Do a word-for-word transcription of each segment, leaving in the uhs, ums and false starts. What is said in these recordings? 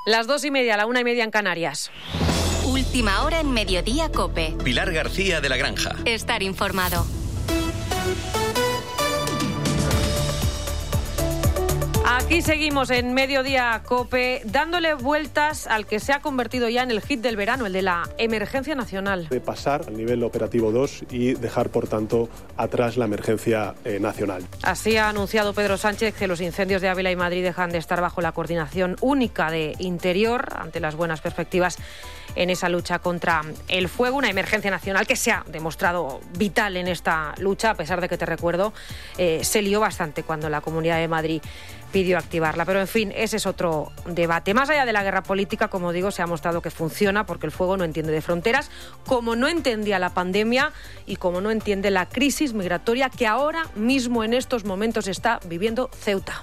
Las dos y media, la una y media en Canarias. Última hora en Mediodía COPE. Pilar García de la Granja. Estar informado. Aquí seguimos en Mediodía COPE, dándole vueltas al que se ha convertido ya en el hit del verano, el de la emergencia nacional. De pasar al nivel operativo dos y dejar, por tanto, atrás la emergencia eh, nacional. Así ha anunciado Pedro Sánchez que los incendios de Ávila y Madrid dejan de estar bajo la coordinación única de Interior, ante las buenas perspectivas en esa lucha contra el fuego, una emergencia nacional que se ha demostrado vital en esta lucha, a pesar de que, te recuerdo, eh, se lió bastante cuando la Comunidad de Madrid pidió activarla. Pero, en fin, ese es otro debate. Más allá de la guerra política, como digo, se ha mostrado que funciona porque el fuego no entiende de fronteras, como no entendía la pandemia y como no entiende la crisis migratoria que ahora mismo, en estos momentos, está viviendo Ceuta.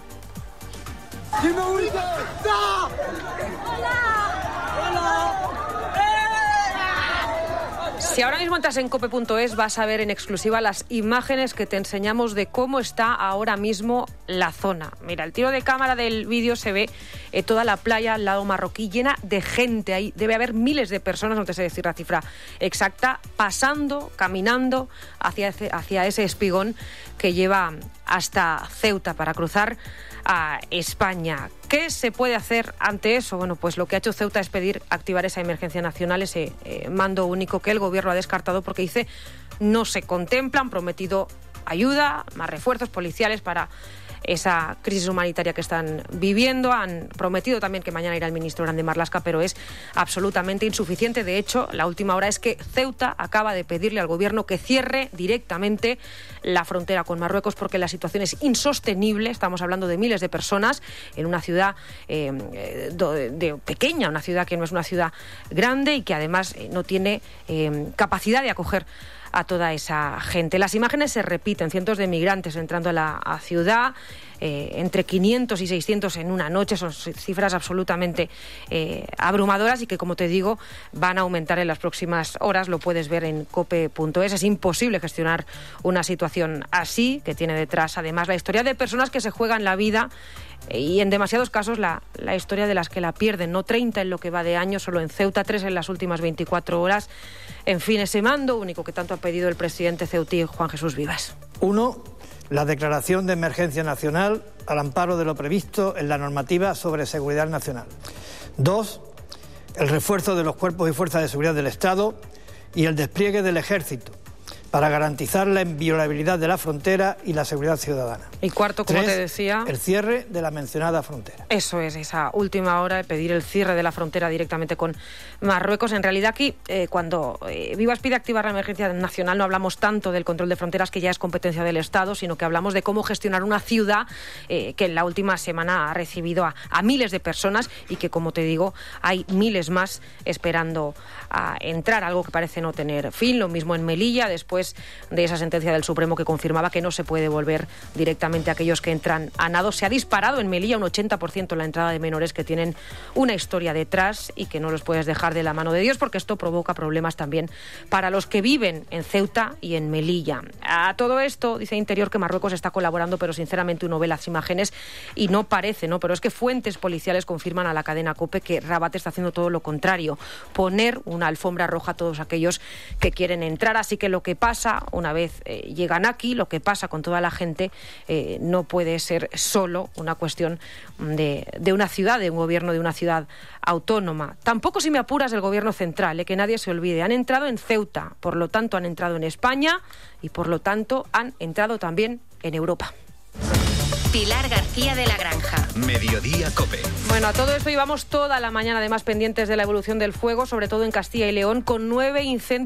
Si ahora mismo entras en cope punto es, vas a ver en exclusiva las imágenes que te enseñamos de cómo está ahora mismo la zona. Mira, el tiro de cámara del vídeo se ve eh, toda la playa al lado marroquí llena de gente. Ahí debe haber miles de personas, no te sé decir la cifra exacta, pasando, caminando hacia ese, hacia ese espigón que lleva hasta Ceuta para cruzar a España. ¿Qué se puede hacer ante eso? Bueno, pues lo que ha hecho Ceuta es pedir activar esa emergencia nacional, ese eh, mando único que el gobierno ha descartado porque dice no se contempla, han prometido ayuda, más refuerzos policiales para esa crisis humanitaria que están viviendo. Han prometido también que mañana irá el ministro Grande Marlaska, pero es absolutamente insuficiente. De hecho, la última hora es que Ceuta acaba de pedirle al gobierno que cierre directamente la frontera con Marruecos porque la situación es insostenible. Estamos hablando de miles de personas en una ciudad eh, de, de pequeña, una ciudad que no es una ciudad grande y que además eh, no tiene eh, capacidad de acoger a toda esa gente. Las imágenes se repiten, cientos de migrantes entrando a la a ciudad, eh, entre quinientos y seiscientos en una noche, son cifras absolutamente eh, abrumadoras y que, como te digo, van a aumentar en las próximas horas. Lo puedes ver en cope punto es. Es imposible gestionar una situación así, que tiene detrás además la historia de personas que se juegan la vida y en demasiados casos la, la historia de las que la pierden, no treinta en lo que va de año, solo en Ceuta, tres en las últimas veinticuatro horas. En fin, ese mando único que tanto ha pedido el presidente ceutí, Juan Jesús Vivas. Uno, la declaración de emergencia nacional al amparo de lo previsto en la normativa sobre seguridad nacional. Dos, el refuerzo de los cuerpos y fuerzas de seguridad del Estado y el despliegue del Ejército para garantizar la inviolabilidad de la frontera y la seguridad ciudadana. Y cuarto, como Tres, te decía, el cierre de la mencionada frontera. Eso es, esa última hora de pedir el cierre de la frontera directamente con Marruecos. En realidad aquí, eh, cuando eh, Vivas pide activar la emergencia nacional, no hablamos tanto del control de fronteras, que ya es competencia del Estado, sino que hablamos de cómo gestionar una ciudad eh, que en la última semana ha recibido a, a miles de personas y que, como te digo, hay miles más esperando a entrar, algo que parece no tener fin. Lo mismo en Melilla, después de esa sentencia del Supremo que confirmaba que no se puede volver directamente a aquellos que entran a nado. Se ha disparado en Melilla un ochenta por ciento la entrada de menores que tienen una historia detrás y que no los puedes dejar de la mano de Dios, porque esto provoca problemas también para los que viven en Ceuta y en Melilla. A todo esto dice Interior que Marruecos está colaborando, pero sinceramente uno ve las imágenes y no parece, ¿no? Pero es que fuentes policiales confirman a la cadena COPE que Rabat está haciendo todo lo contrario, poner una alfombra roja a todos aquellos que quieren entrar. Así que lo que pasa una vez eh, llegan aquí, lo que pasa con toda la gente, eh, no puede ser solo una cuestión de, de una ciudad, de un gobierno de una ciudad autónoma. Tampoco, si me apuras, del gobierno central, eh, que nadie se olvide. Han entrado en Ceuta, por lo tanto han entrado en España y por lo tanto han entrado también en Europa. Pilar García de la Granja. Mediodía COPE. Bueno, a todo esto llevamos toda la mañana además pendientes de la evolución del fuego, sobre todo en Castilla y León, con nueve incendios